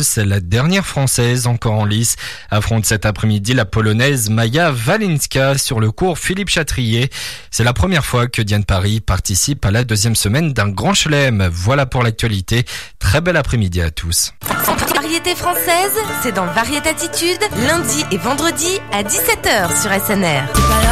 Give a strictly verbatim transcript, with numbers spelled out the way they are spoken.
Rose, la dernière française encore en lice, affronte cet après-midi la polonaise Maja Walinska sur le cours Philippe Chatrier. C'est la première fois que Diane Paris participe à la deuxième semaine d'un grand chelem. Voilà pour l'actualité. Très bel après-midi à tous. Variété française, c'est dans Variété Attitude, lundi et vendredi à dix-sept heures sur S N R.